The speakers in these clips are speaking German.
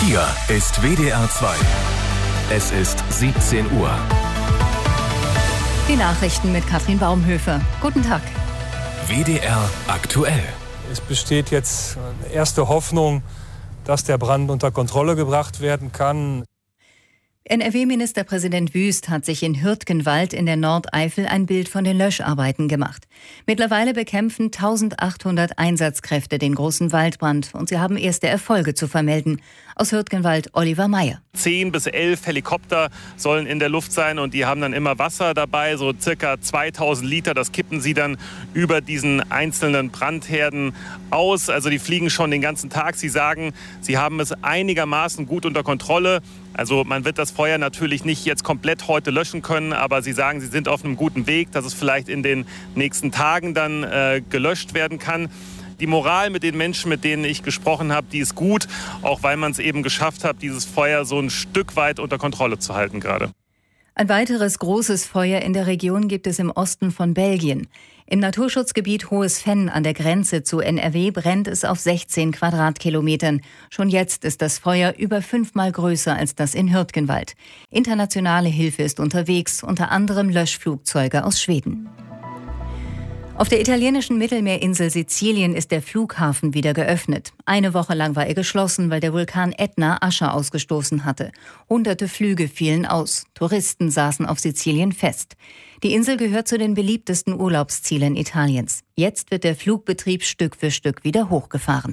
Hier ist WDR 2. Es ist 17 Uhr. Die Nachrichten mit Katrin Baumhöfer. Guten Tag. WDR aktuell. Es besteht jetzt erste Hoffnung, dass der Brand unter Kontrolle gebracht werden kann. NRW-Ministerpräsident Wüst hat sich in Hürtgenwald in der Nordeifel ein Bild von den Löscharbeiten gemacht. Mittlerweile bekämpfen 1800 Einsatzkräfte den großen Waldbrand und sie haben erste Erfolge zu vermelden. Aus Hürtgenwald Oliver Meyer. 10 bis 11 Helikopter sollen in der Luft sein und die haben dann immer Wasser dabei, so circa 2000 Liter. Das kippen sie dann über diesen einzelnen Brandherden aus. Also die fliegen schon den ganzen Tag. Sie sagen, sie haben es einigermaßen gut unter Kontrolle. Also man wird das Feuer natürlich nicht jetzt komplett heute löschen können, aber sie sagen, sie sind auf einem guten Weg, dass es vielleicht in den nächsten Tagen dann gelöscht werden kann. Die Moral mit den Menschen, mit denen ich gesprochen habe, die ist gut, auch weil man es eben geschafft hat, dieses Feuer so ein Stück weit unter Kontrolle zu halten gerade. Ein weiteres großes Feuer in der Region gibt es im Osten von Belgien. Im Naturschutzgebiet Hohes Venn an der Grenze zu NRW brennt es auf 16 Quadratkilometern. Schon jetzt ist das Feuer über 5-mal größer als das in Hürtgenwald. Internationale Hilfe ist unterwegs, unter anderem Löschflugzeuge aus Schweden. Auf der italienischen Mittelmeerinsel Sizilien ist der Flughafen wieder geöffnet. Eine Woche lang war er geschlossen, weil der Vulkan Ätna Asche ausgestoßen hatte. Hunderte Flüge fielen aus. Touristen saßen auf Sizilien fest. Die Insel gehört zu den beliebtesten Urlaubszielen Italiens. Jetzt wird der Flugbetrieb Stück für Stück wieder hochgefahren.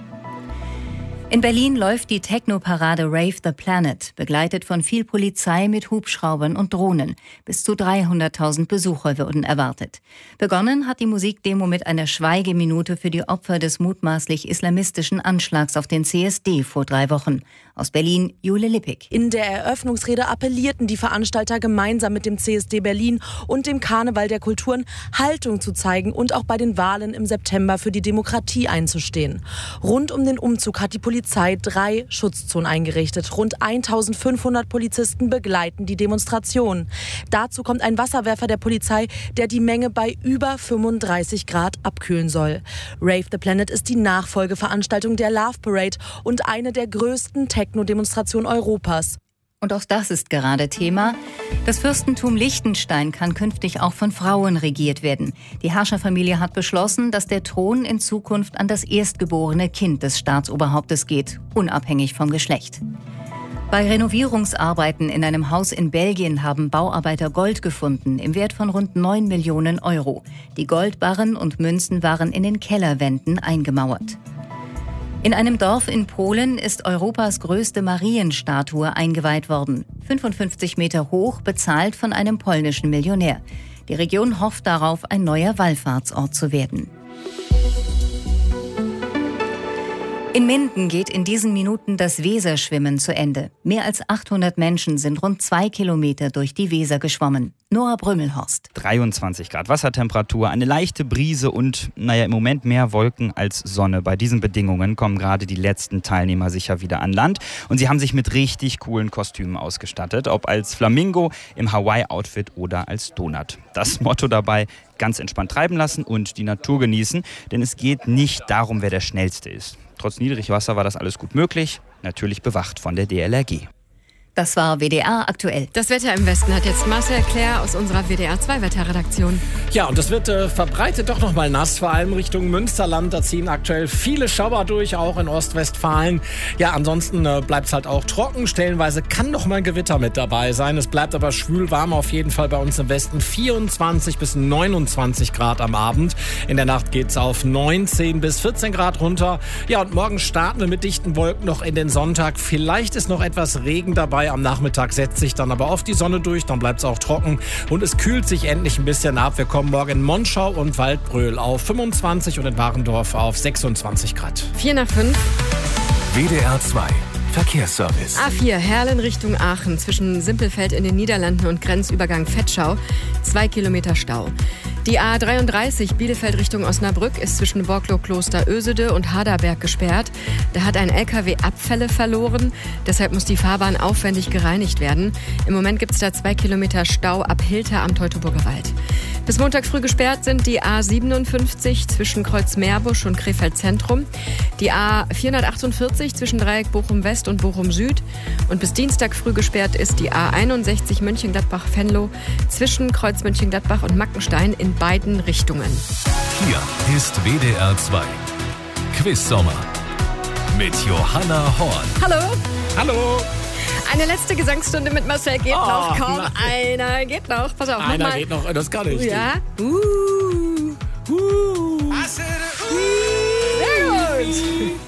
In Berlin läuft die Techno-Parade Rave the Planet, begleitet von viel Polizei mit Hubschraubern und Drohnen. Bis zu 300.000 Besucher wurden erwartet. Begonnen hat die Musikdemo mit einer Schweigeminute für die Opfer des mutmaßlich islamistischen Anschlags auf den CSD vor 3 Wochen. Aus Berlin, Jule Lippig. In der Eröffnungsrede appellierten die Veranstalter gemeinsam mit dem CSD Berlin und dem Karneval der Kulturen Haltung zu zeigen und auch bei den Wahlen im September für die Demokratie einzustehen. Rund um den Umzug hat die Polizei 3 Schutzzonen eingerichtet. Rund 1500 Polizisten begleiten die Demonstration. Dazu kommt ein Wasserwerfer der Polizei, der die Menge bei über 35 Grad abkühlen soll. Rave the Planet ist die Nachfolgeveranstaltung der Love Parade und eine der größten Techno-Demonstrationen Europas. Und auch das ist gerade Thema. Das Fürstentum Liechtenstein kann künftig auch von Frauen regiert werden. Die Herrscherfamilie hat beschlossen, dass der Thron in Zukunft an das erstgeborene Kind des Staatsoberhauptes geht, unabhängig vom Geschlecht. Bei Renovierungsarbeiten in einem Haus in Belgien haben Bauarbeiter Gold gefunden, im Wert von rund 9 Millionen Euro. Die Goldbarren und Münzen waren in den Kellerwänden eingemauert. In einem Dorf in Polen ist Europas größte Marienstatue eingeweiht worden. 55 Meter hoch, bezahlt von einem polnischen Millionär. Die Region hofft darauf, ein neuer Wallfahrtsort zu werden. In Minden geht in diesen Minuten das Weserschwimmen zu Ende. Mehr als 800 Menschen sind rund 2 Kilometer durch die Weser geschwommen. Noah Brümmelhorst. 23 Grad Wassertemperatur, eine leichte Brise und, im Moment mehr Wolken als Sonne. Bei diesen Bedingungen kommen gerade die letzten Teilnehmer sicher wieder an Land. Und sie haben sich mit richtig coolen Kostümen ausgestattet. Ob als Flamingo, im Hawaii-Outfit oder als Donut. Das Motto dabei: ganz entspannt treiben lassen und die Natur genießen. Denn es geht nicht darum, wer der Schnellste ist. Trotz Niedrigwasser war das alles gut möglich. Natürlich bewacht von der DLRG. Das war WDR aktuell. Das Wetter im Westen hat jetzt Marcel Claire aus unserer WDR 2 Wetterredaktion. Ja, und das wird verbreitet doch nochmal nass, vor allem Richtung Münsterland. Da ziehen aktuell viele Schauer durch, auch in Ostwestfalen. Ja, ansonsten bleibt es halt auch trocken. Stellenweise kann noch mal ein Gewitter mit dabei sein. Es bleibt aber schwül warm auf jeden Fall bei uns im Westen. 24 bis 29 Grad am Abend. In der Nacht geht es auf 19 bis 14 Grad runter. Ja, und morgen starten wir mit dichten Wolken noch in den Sonntag. Vielleicht ist noch etwas Regen dabei. Am Nachmittag setzt sich dann aber oft die Sonne durch, dann bleibt es auch trocken und es kühlt sich endlich ein bisschen ab. Wir kommen morgen in Monschau und Waldbröl auf 25 und in Warendorf auf 26 Grad. 4 nach 5. WDR 2 Verkehrsservice. A4 Herlen Richtung Aachen zwischen Simpelfeld in den Niederlanden und Grenzübergang Vetschau. 2 Kilometer Stau. Die A33 Bielefeld Richtung Osnabrück ist zwischen Borklow-Kloster Ösede und Haderberg gesperrt. Da hat ein LKW Abfälle verloren. Deshalb muss die Fahrbahn aufwendig gereinigt werden. Im Moment gibt es da 2 Kilometer Stau ab Hilter am Teutoburger Wald. Bis Montag früh gesperrt sind die A57 zwischen Kreuz-Meerbusch und Krefeld Zentrum, die A448 zwischen Dreieck Bochum-West und Bochum-Süd und bis Dienstag früh gesperrt ist die A61 Mönchengladbach-Venlo zwischen Kreuz Mönchengladbach und Mackenstein in beiden Richtungen. Hier ist WDR 2 Quiz-Sommer mit Johanna Horn. Hallo. Hallo. Eine letzte Gesangsstunde mit Marcel geht noch. Komm, nein. einer geht noch. Pass auf, Einer nochmal. geht noch, das kann ich. Ja. Sehr gut.